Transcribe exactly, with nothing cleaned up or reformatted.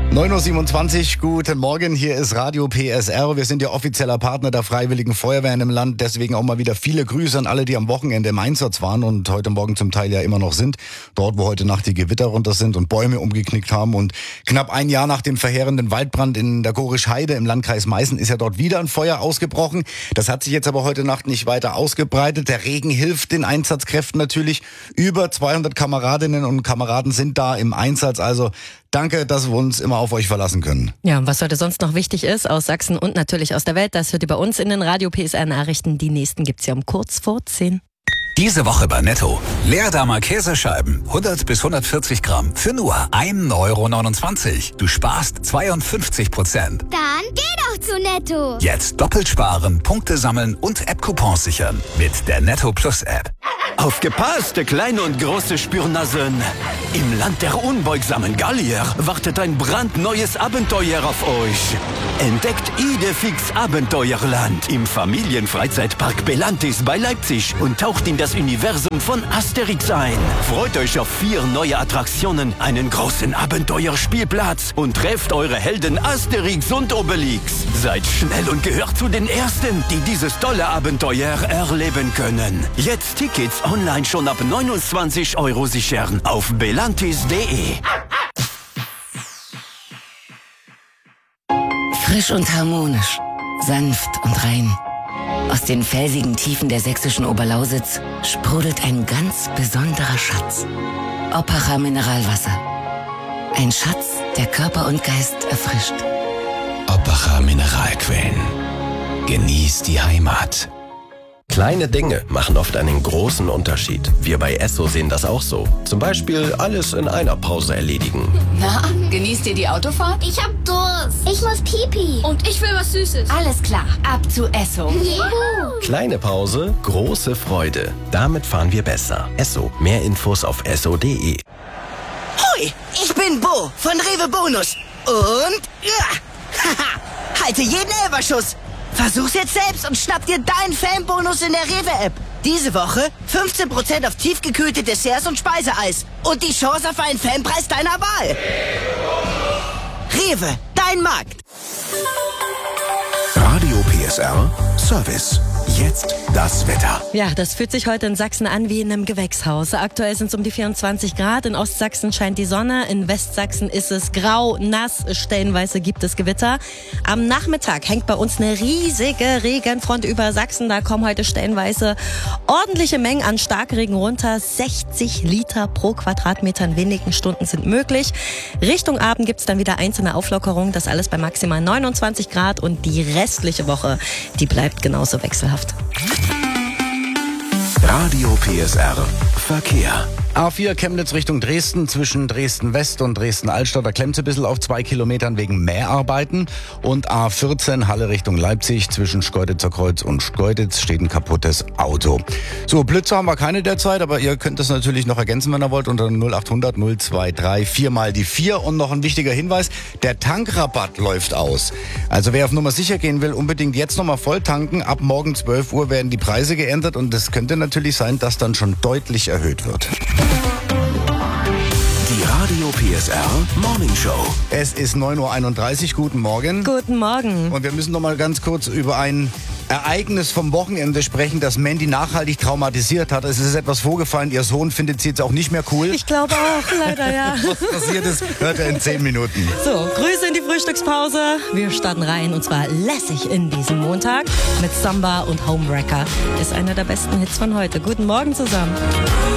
neun Uhr siebenundzwanzig, guten Morgen, hier ist Radio P S R. Wir sind ja offizieller Partner der Freiwilligen Feuerwehren im Land, deswegen auch mal wieder viele Grüße an alle, die am Wochenende im Einsatz waren und heute Morgen zum Teil ja immer noch sind. Dort, wo heute Nacht die Gewitter runter sind und Bäume umgeknickt haben. Und knapp ein Jahr nach dem verheerenden Waldbrand in der Gorisch-Heide im Landkreis Meißen ist ja dort wieder ein Feuer ausgebrochen. Das hat sich jetzt aber heute Nacht nicht weiter ausgebreitet. Der Regen hilft den Einsatzkräften natürlich. Über zweihundert Kameradinnen und Kameraden sind da im Einsatz, also danke, dass wir uns immer auf euch verlassen können. Ja, und was heute sonst noch wichtig ist aus Sachsen und natürlich aus der Welt, das hört ihr bei uns in den Radio P S R Nachrichten. Die nächsten gibt's ja um kurz vor zehn. Diese Woche bei Netto. Leerdamer Käsescheiben, hundert bis hundertvierzig Gramm, für nur ein Euro neunundzwanzig. Du sparst zweiundfünfzig Prozent. Dann geh doch zu Netto. Jetzt doppelt sparen, Punkte sammeln und App-Coupons sichern. Mit der Netto Plus App. Aufgepasst, kleine und große Spürnasen. Im Land der unbeugsamen Gallier wartet ein brandneues Abenteuer auf euch. Entdeckt Idefix Abenteuerland im Familienfreizeitpark Belantis bei Leipzig und taucht in das Universum von Asterix ein. Freut euch auf vier neue Attraktionen, einen großen Abenteuerspielplatz und trefft eure Helden Asterix und Obelix. Seid schnell und gehört zu den Ersten, die dieses tolle Abenteuer erleben können. Jetzt Tickets online schon ab neunundzwanzig Euro sichern auf belantis punkt de. Frisch und harmonisch, sanft und rein. Aus den felsigen Tiefen der sächsischen Oberlausitz sprudelt ein ganz besonderer Schatz. Oppacher Mineralwasser. Ein Schatz, der Körper und Geist erfrischt. Oppacher Mineralquellen. Genieß die Heimat. Kleine Dinge machen oft einen großen Unterschied. Wir bei Esso sehen das auch so. Zum Beispiel alles in einer Pause erledigen. Na, genießt ihr die Autofahrt? Ich hab Durst. Ich muss Pipi. Und ich will was Süßes. Alles klar, ab zu Esso. Juhu. Kleine Pause, große Freude. Damit fahren wir besser. Esso, mehr Infos auf esso punkt de. Hoi, ich bin Bo von Rewe Bonus. Und, ja, haha, halte jeden Elberschuss. Versuch's jetzt selbst und schnapp dir deinen Fanbonus in der Rewe-App. Diese Woche fünfzehn Prozent auf tiefgekühlte Desserts und Speiseeis. Und die Chance auf einen Fanpreis deiner Wahl. Rewe, dein Markt. Radio P S R Service. Jetzt das Wetter. Ja, das fühlt sich heute in Sachsen an wie in einem Gewächshaus. Aktuell sind es um die vierundzwanzig Grad. In Ostsachsen scheint die Sonne. In Westsachsen ist es grau, nass. Stellenweise gibt es Gewitter. Am Nachmittag hängt bei uns eine riesige Regenfront über Sachsen. Da kommen heute stellenweise ordentliche Mengen an Starkregen runter. sechzig Liter pro Quadratmeter in wenigen Stunden sind möglich. Richtung Abend gibt es dann wieder einzelne Auflockerungen. Das alles bei maximal neunundzwanzig Grad. Und die restliche Woche, die bleibt genauso wechselhaft. Radio P S R Verkehr. A vier Chemnitz Richtung Dresden, zwischen Dresden West und Dresden Altstadt, da klemmt es ein bisschen auf zwei Kilometern wegen Mäharbeiten. Und A vierzehn Halle Richtung Leipzig, zwischen Schkeuditzer Kreuz und Schkeuditz steht ein kaputtes Auto. So, Blitze haben wir keine derzeit, aber ihr könnt das natürlich noch ergänzen, wenn ihr wollt, unter null achthundert null zweiundzwanzig vier mal die vier. Und noch ein wichtiger Hinweis, der Tankrabatt läuft aus. Also wer auf Nummer sicher gehen will, unbedingt jetzt nochmal voll tanken. Ab morgen zwölf Uhr werden die Preise geändert und es könnte natürlich sein, dass dann schon deutlich erhöht wird. Die Radio P S R Morning Show. Es ist neun Uhr einunddreißig, guten Morgen. Guten Morgen. Und wir müssen noch mal ganz kurz über ein Ereignis vom Wochenende sprechen, das Mandy nachhaltig traumatisiert hat. Es ist etwas vorgefallen, ihr Sohn findet sie jetzt auch nicht mehr cool. Ich glaube auch, leider, ja. Was passiert ist, hört er in zehn Minuten. So, Grüße in die Frühstückspause. Wir starten rein und zwar lässig in diesem Montag mit Samba und Homewrecker. Ist einer der besten Hits von heute. Guten Morgen zusammen.